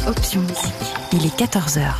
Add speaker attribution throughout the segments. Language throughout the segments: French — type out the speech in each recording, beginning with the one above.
Speaker 1: Option musique. Il est 14h.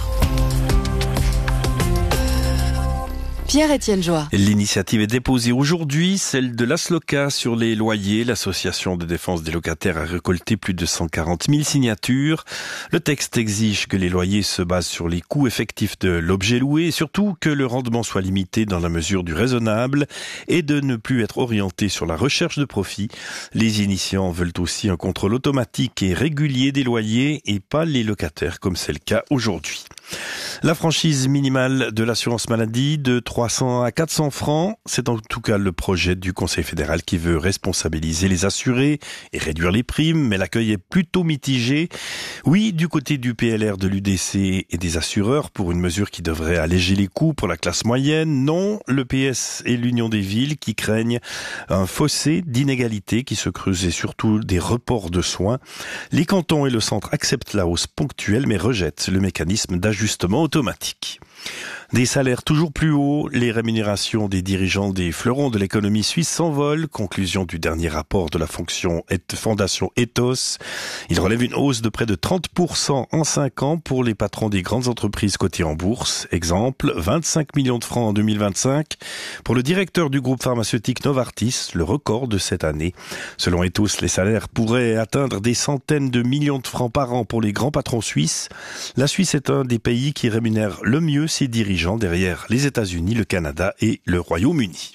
Speaker 1: Pierre-Étienne Joie.
Speaker 2: L'initiative est déposée aujourd'hui, celle de l'Asloca sur les loyers. L'association de défense des locataires a récolté plus de 140 000 signatures. Le texte exige que les loyers se basent sur les coûts effectifs de l'objet loué et surtout que le rendement soit limité dans la mesure du raisonnable et de ne plus être orienté sur la recherche de profit. Les initiants veulent aussi un contrôle automatique et régulier des loyers et pas les locataires comme c'est le cas aujourd'hui. La franchise minimale de l'assurance maladie de 300 à 400 francs, c'est en tout cas le projet du Conseil fédéral qui veut responsabiliser les assurés et réduire les primes, mais l'accueil est plutôt mitigé. Oui, du côté du PLR, de l'UDC et des assureurs pour une mesure qui devrait alléger les coûts pour la classe moyenne. Non, le PS et l'Union des villes qui craignent un fossé d'inégalité qui se creuse et surtout des reports de soins. Les cantons et le centre acceptent la hausse ponctuelle mais rejettent le mécanisme d'ajustement automatique. Des salaires toujours plus hauts, les rémunérations des dirigeants des fleurons de l'économie suisse s'envolent. Conclusion du dernier rapport de la fondation Ethos. Il relève une hausse de près de 30% en 5 ans pour les patrons des grandes entreprises cotées en bourse. Exemple, 25 millions de francs en 2025. Pour le directeur du groupe pharmaceutique Novartis, le record de cette année. Selon Ethos, les salaires pourraient atteindre des centaines de millions de francs par an pour les grands patrons suisses. La Suisse est un des pays qui rémunère le mieux ses dirigeants derrière les États-Unis, le Canada et le Royaume-Uni.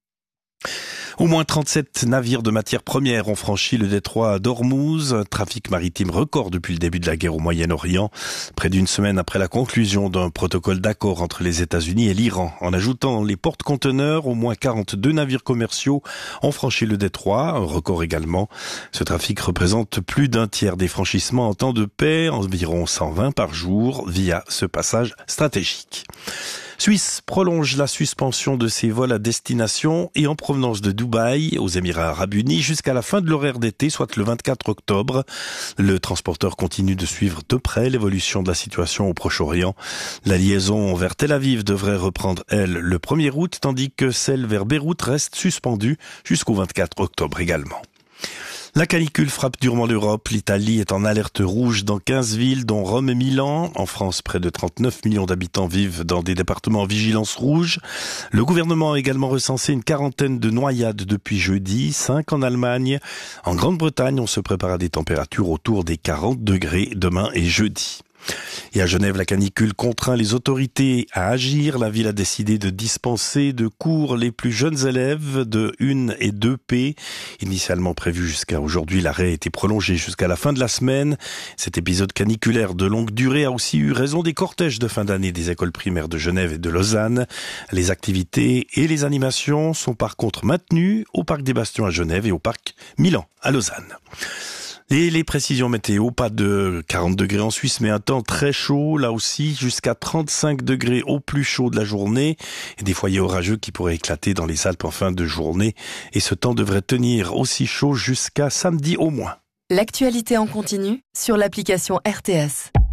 Speaker 2: Au moins 37 navires de matières premières ont franchi le détroit d'Ormuz, un trafic maritime record depuis le début de la guerre au Moyen-Orient, près d'une semaine après la conclusion d'un protocole d'accord entre les États-Unis et l'Iran. En ajoutant les porte-conteneurs, au moins 42 navires commerciaux ont franchi le détroit, un record également. Ce trafic représente plus d'un tiers des franchissements en temps de paix, environ 120 par jour, via ce passage stratégique. Suisse prolonge la suspension de ses vols à destination et en provenance de Dubaï aux Émirats Arabes Unis jusqu'à la fin de l'horaire d'été, soit le 24 octobre. Le transporteur continue de suivre de près l'évolution de la situation au Proche-Orient. La liaison vers Tel Aviv devrait reprendre, elle, le 1er août, tandis que celle vers Beyrouth reste suspendue jusqu'au 24 octobre également. La canicule frappe durement l'Europe. L'Italie est en alerte rouge dans 15 villes, dont Rome et Milan. En France, près de 39 millions d'habitants vivent dans des départements en vigilance rouge. Le gouvernement a également recensé une quarantaine de noyades depuis jeudi, 5 en Allemagne. En Grande-Bretagne, on se prépare à des températures autour des 40 degrés demain et jeudi. Et à Genève, la canicule contraint les autorités à agir. La ville a décidé de dispenser de cours les plus jeunes élèves de 1 et 2P. Initialement prévu jusqu'à aujourd'hui, l'arrêt a été prolongé jusqu'à la fin de la semaine. Cet épisode caniculaire de longue durée a aussi eu raison des cortèges de fin d'année des écoles primaires de Genève et de Lausanne. Les activités et les animations sont par contre maintenues au Parc des Bastions à Genève et au Parc Milan à Lausanne. Et les précisions météo, pas de 40 degrés en Suisse, mais un temps très chaud, là aussi, jusqu'à 35 degrés au plus chaud de la journée, et des foyers orageux qui pourraient éclater dans les Alpes en fin de journée, et ce temps devrait tenir aussi chaud jusqu'à samedi au moins.
Speaker 1: L'actualité en continu sur l'application RTS.